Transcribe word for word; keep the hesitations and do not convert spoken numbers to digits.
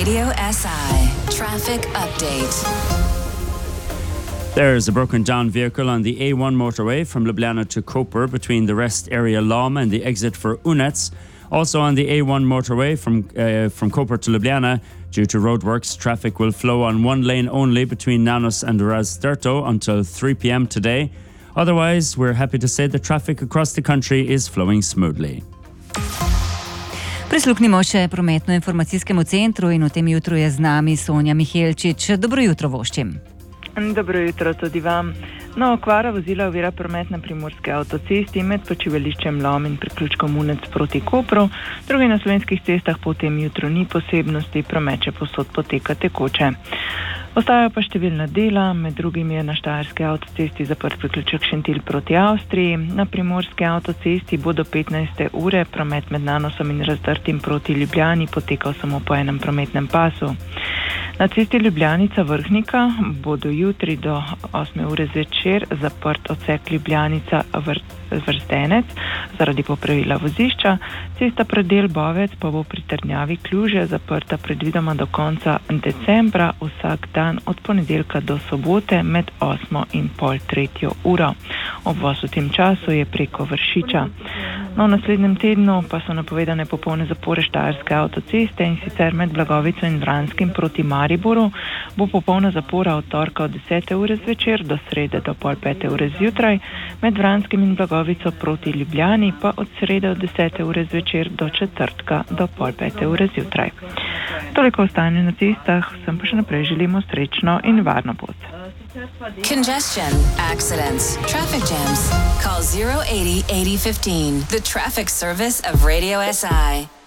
Radio S I Traffic Update. There's a broken down vehicle on the A one motorway from Ljubljana to Koper between the rest area Lom and the exit for Unets. Also on the A one motorway from uh, from Koper to Ljubljana, due to roadworks, traffic will flow on one lane only between Nanos and Razderto until three p.m. today. Otherwise, we're happy to say the traffic across the country is flowing smoothly. Prisluhnimo še prometno-informacijskemu centru in v tem jutru je z nami Sonja Mihelčič. Dobro jutro voščim. Dobro jutro tudi vam. No, okvara vozila ovira promet na primorski avtocesti med počivališčem Lom in priključkom Unec proti Kopru. Drugi na slovenskih cestah po tem jutru ni posebnosti, promet še povsod poteka tekoče. Ostajajo pa številna dela, med drugim je na štajerski avtocesti zaprt priključek Šentilj proti Avstriji. Na primorski avtocesti bo do petnajste ure promet med Nanosom in Razdrtim proti Ljubljani potekal samo po enem prometnem pasu. Na cesti Ljubljanica-Vrhnika bo do jutri do osme ure zvečer zaprt odsek Ljubljanica-Vrstenec zaradi popravila vozišča. Cesta predel Bovec pa bo pri trdnjavi Kluže zaprta predvidoma do konca decembra vsak dan od ponedeljka do sobote med osmo in pol tretjo uro. Obvoz v tem času je preko Vršiča. No, v naslednjem tednu pa so napovedane popolne zapore štajerske avtoceste in sicer med Blagovico in Vranskim proti Mariboru bo popolna zapora od torka od desete ure zvečer do srede do pol pete ure zjutraj, med Vranskim in Blagovico proti Ljubljani pa od srede od desete ure zvečer do četrtka do pol pete ure zjutraj. Toliko o stanju na cestah, vsem pa še naprej želimo srečno in varno pot. Congestion, accidents, traffic jams. Call zero eighty, eighty fifteen. The traffic service of Radio S I.